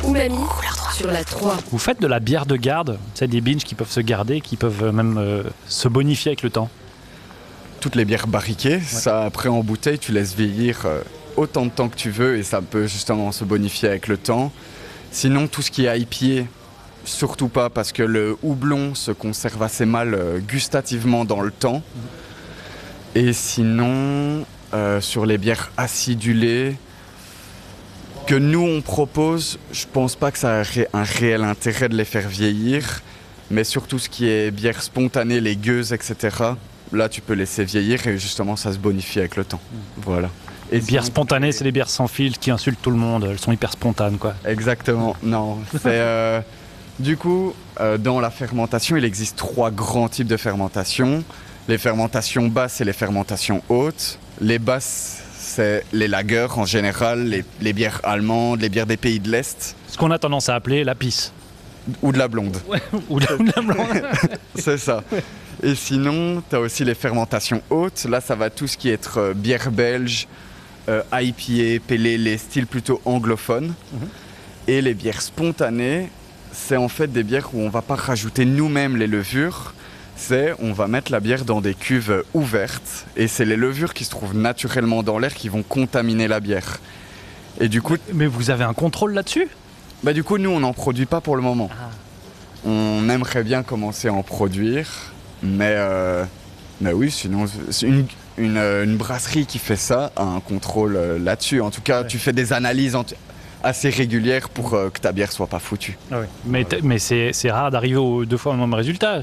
Umami sur la 3. Vous faites de la bière de garde, c'est des binges qui peuvent se garder, qui peuvent même se bonifier avec le temps. Toutes les bières barriquées, ça après en bouteille, tu laisses vieillir autant de temps que tu veux et ça peut justement se bonifier avec le temps. Sinon, tout ce qui est IPA, surtout pas parce que le houblon se conserve assez mal gustativement dans le temps. Et sinon, sur les bières acidulées que nous on propose, je pense pas que ça ait un réel intérêt de les faire vieillir, mais surtout ce qui est bière spontanée, les gueuses, etc. Là, tu peux laisser vieillir et justement, ça se bonifie avec le temps. Voilà. Et bières spontanées, c'est les bières sans filtre qui insultent tout le monde. Elles sont hyper spontanes, quoi. Exactement. Non, c'est du coup, dans la fermentation, il existe 3 grands types de fermentation. Les fermentations basses et les fermentations hautes. Les basses, c'est les lagers en général, les bières allemandes, les bières des pays de l'Est. Ce qu'on a tendance à appeler la pisse. Ou de la blonde. Ouais, ou de la blonde. C'est ça. Et sinon, tu as aussi les fermentations hautes. Là, ça va tout ce qui est être bière belge, IPA, pélé, les styles plutôt anglophones. Et les bières spontanées, c'est en fait des bières où on ne va pas rajouter nous-mêmes les levures. On va mettre la bière dans des cuves ouvertes. Et c'est les levures qui se trouvent naturellement dans l'air qui vont contaminer la bière. Et du coup... Mais vous avez un contrôle là-dessus ? Bah du coup, nous, on n'en produit pas pour le moment. Ah. On aimerait bien commencer à en produire. Mais oui, sinon, c'est une brasserie qui fait ça a un contrôle là-dessus. En tout cas, tu fais des analyses assez régulières pour que ta bière soit pas foutue. Ah oui. Mais c'est rare d'arriver aux 2 fois au même résultat.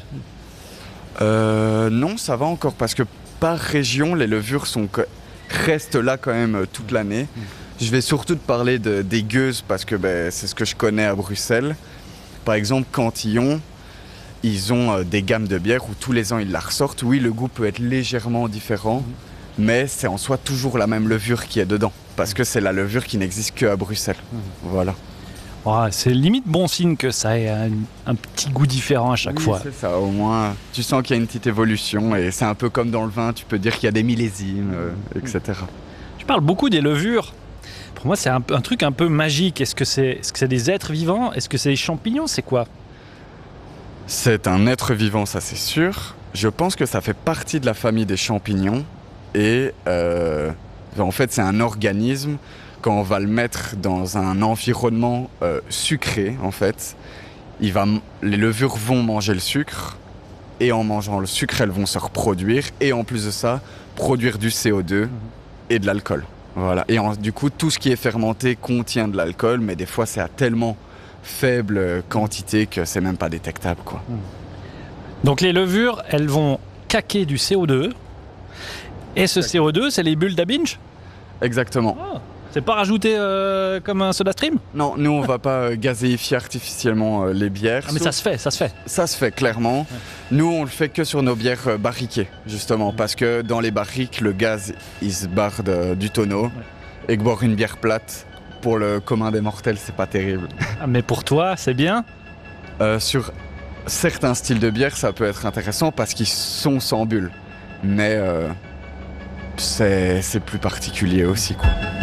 Non, ça va encore parce que par région, les levures restent là quand même toute l'année. Je vais surtout te parler des gueuses parce que c'est ce que je connais à Bruxelles. Par exemple, Cantillon, ils ont des gammes de bières où tous les ans ils la ressortent. Oui, le goût peut être légèrement différent, mais c'est en soi toujours la même levure qui est dedans. Parce que c'est la levure qui n'existe qu'à Bruxelles. Voilà. Oh, c'est limite bon signe que ça ait un petit goût différent à chaque fois. C'est ça, au moins tu sens qu'il y a une petite évolution et c'est un peu comme dans le vin, tu peux dire qu'il y a des millésimes, etc. Tu parles beaucoup des levures. Pour moi, c'est un truc un peu magique. Est-ce que c'est des êtres vivants ? Est-ce que c'est des champignons ? C'est quoi ? C'est un être vivant, ça c'est sûr. Je pense que ça fait partie de la famille des champignons et en fait c'est un organisme. Quand on va le mettre dans un environnement sucré, en fait, les levures vont manger le sucre et en mangeant le sucre, elles vont se reproduire et en plus de ça, produire du CO2 et de l'alcool. Voilà. Et du coup, tout ce qui est fermenté contient de l'alcool, mais des fois c'est à tellement faible quantité que c'est même pas détectable, quoi. Donc les levures, elles vont caquer du CO2 et ce CO2, c'est les bulles d'Abinch ? Exactement. Oh. C'est pas rajouté comme un soda stream ? Non, nous on va pas gazéifier artificiellement les bières. Ah, mais ça se fait. Ça se fait clairement. Ouais. Nous on le fait que sur nos bières barriquées, justement, parce que dans les barriques, le gaz il se barre du tonneau et que boire une bière plate, pour le commun des mortels, c'est pas terrible. Ah, mais pour toi, c'est bien ? Sur certains styles de bière, ça peut être intéressant parce qu'ils sont sans bulles. Mais c'est plus particulier aussi, quoi.